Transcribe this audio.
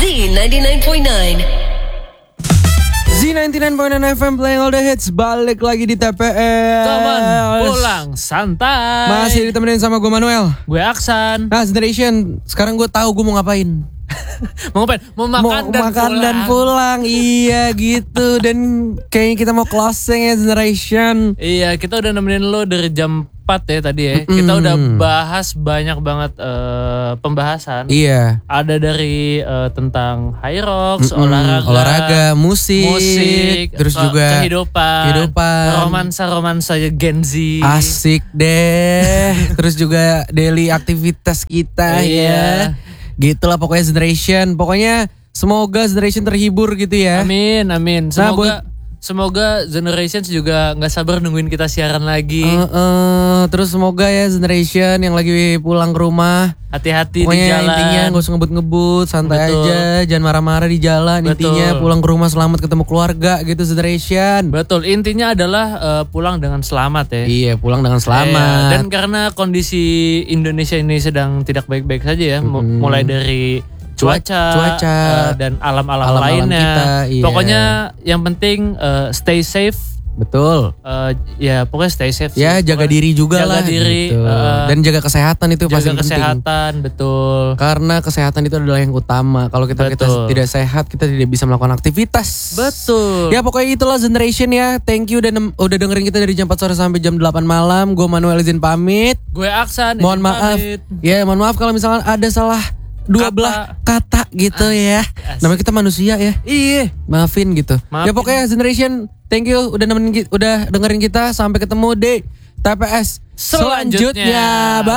Z99.9. Z99.9 FM playing all the hits. Balik lagi di TPS. Teman pulang santai. Masih ditemenin sama gue Manuel. Gue Aksan. Nah Generation, sekarang gue tahu gue mau ngapain. Mau ngapain? Mau makan dan pulang. Iya gitu. Dan kayaknya kita mau closing ya Generation. Iya, kita udah nemenin lo dari jam 4 ya tadi ya. Kita udah bahas banyak banget pembahasan. Iya. Ada dari tentang high rocks, olahraga, musik, terus juga kehidupan, romansa Gen Z. Asik deh. Terus juga daily aktivitas kita ya. Gitulah pokoknya Generation. Pokoknya semoga Generation terhibur gitu ya. Amin. Semoga Generations juga gak sabar nungguin kita siaran lagi. Terus semoga ya Generation yang lagi pulang ke rumah hati-hati pokoknya di jalan. Intinya gak usah ngebut-ngebut, santai aja, jangan marah-marah di jalan. Intinya pulang ke rumah selamat ketemu keluarga gitu Generation. Betul, intinya adalah pulang dengan selamat ya. Iya, pulang dengan selamat. Dan karena kondisi Indonesia ini sedang tidak baik-baik saja ya, mulai dari cuaca dan alam-alam lainnya kita, iya. Pokoknya yang penting stay safe. Betul. Ya pokoknya stay safe ya sih. Jaga diri juga jaga lah diri, gitu. Dan jaga kesehatan itu pasti penting. Jaga kesehatan, betul. Karena kesehatan itu adalah yang utama. Kalau kita tidak sehat, kita tidak bisa melakukan aktivitas. Betul. Ya pokoknya itulah Generation ya. Thank you udah dengerin kita dari jam 4 sore sampai jam 8 malam. Gue Manuel izin pamit. Gue Aksan. Mohon maaf. Ya mohon maaf kalau misalnya ada salah dua belah kata gitu ya. Namanya kita manusia ya. Iya, maafin gitu. Ya pokoknya Generation, thank you udah dengerin kita. Sampai ketemu di TPS selanjutnya. Bye.